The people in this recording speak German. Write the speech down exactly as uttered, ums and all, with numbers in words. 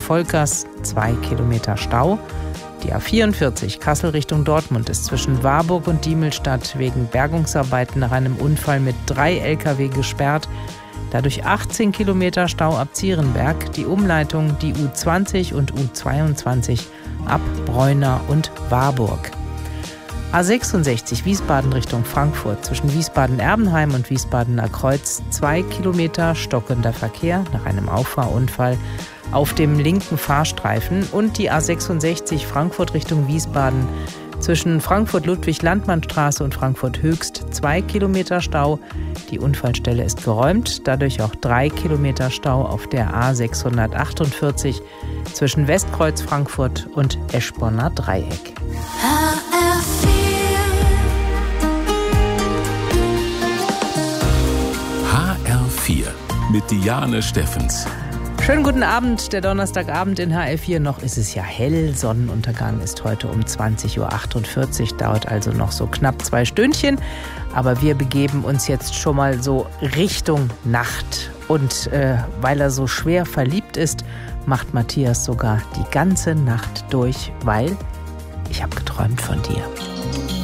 Volkers, zwei Kilometer Stau. Die A vierundvierzig Kassel Richtung Dortmund ist zwischen Warburg und Diemelstadt wegen Bergungsarbeiten nach einem Unfall mit drei L K W gesperrt. Dadurch achtzehn Kilometer Stau ab Zierenberg, die Umleitung die U zwanzig und U zweiundzwanzig ab Bräuna und Warburg. A sechsundsechzig Wiesbaden Richtung Frankfurt zwischen Wiesbaden-Erbenheim und Wiesbadener Kreuz zwei Kilometer stockender Verkehr nach einem Auffahrunfall auf dem linken Fahrstreifen und die A sechsundsechzig Frankfurt Richtung Wiesbaden zwischen Frankfurt-Ludwig-Landmann-Straße und Frankfurt-Höchst zwei Kilometer Stau. Die Unfallstelle ist geräumt, dadurch auch drei Kilometer Stau auf der A sechshundertachtundvierzig zwischen Westkreuz Frankfurt und Eschborner Dreieck. H R vier mit Diane Steffens. Schönen guten Abend, der Donnerstagabend in H R vier. Noch ist es ja hell. Sonnenuntergang ist heute um zwanzig Uhr achtundvierzig, dauert also noch so knapp zwei Stündchen. Aber wir begeben uns jetzt schon mal so Richtung Nacht. Und äh, weil er so schwer verliebt ist, macht Matthias sogar die ganze Nacht durch, weil ich habe geträumt von dir.